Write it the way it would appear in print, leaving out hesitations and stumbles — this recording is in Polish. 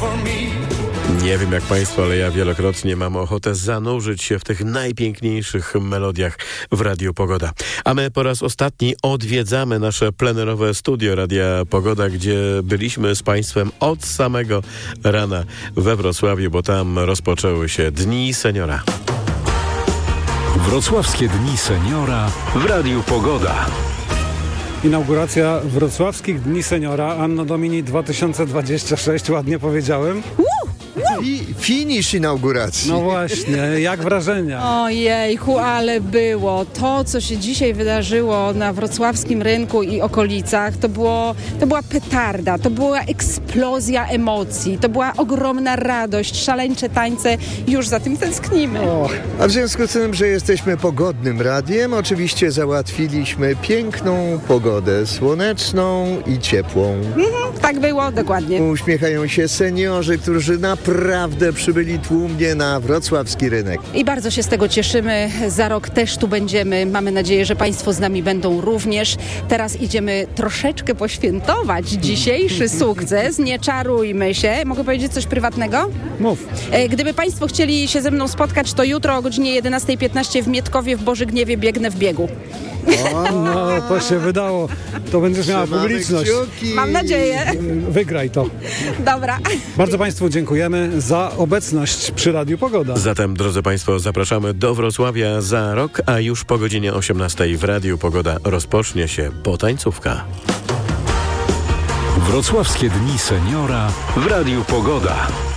Nie wiem jak Państwo, ale ja wielokrotnie mam ochotę zanurzyć się w tych najpiękniejszych melodiach w Radiu Pogoda. A my po raz ostatni odwiedzamy nasze plenerowe studio Radia Pogoda, gdzie byliśmy z Państwem od samego rana we Wrocławiu, bo tam rozpoczęły się Dni Seniora. Wrocławskie Dni Seniora w Radiu Pogoda. Inauguracja Wrocławskich Dni Seniora Anno Domini 2026, ładnie powiedziałem. Finisz inauguracji. No właśnie, jak wrażenia? Ojejku, ale było. To, co się dzisiaj wydarzyło na wrocławskim rynku i okolicach, to była petarda, to była eksplozja emocji, to była ogromna radość, szaleńcze tańce. Już za tym tęsknimy. A w związku z tym, że jesteśmy pogodnym radiem, oczywiście załatwiliśmy piękną pogodę, słoneczną i ciepłą. Tak było, dokładnie. Uśmiechają się seniorzy, którzy naprawdę przybyli tłumnie na wrocławski rynek. I bardzo się z tego cieszymy. Za rok też tu będziemy. Mamy nadzieję, że Państwo z nami będą również. Teraz idziemy troszeczkę poświętować dzisiejszy sukces. Nie czarujmy się. Mogę powiedzieć coś prywatnego? Mów. Gdyby Państwo chcieli się ze mną spotkać, to jutro o godzinie 11:15 w Mietkowie w Bożygniewie biegnę w biegu. No, to się wydało. To będziesz miała publiczność. Mam nadzieję. Wygraj to. Dobra. Bardzo Państwu dziękujemy za obecność przy Radiu Pogoda. Zatem, drodzy Państwo, zapraszamy do Wrocławia za rok, a już po godzinie 18 w Radiu Pogoda rozpocznie się potańcówka. Wrocławskie Dni Seniora w Radiu Pogoda.